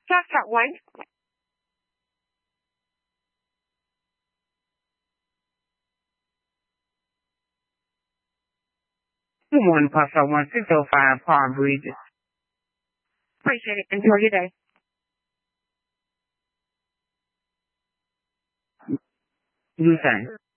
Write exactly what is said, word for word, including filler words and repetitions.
Foxtrot one. Good morning, Foxtrot one, six oh five Palm Bridge. Appreciate it. Enjoy your day. You say.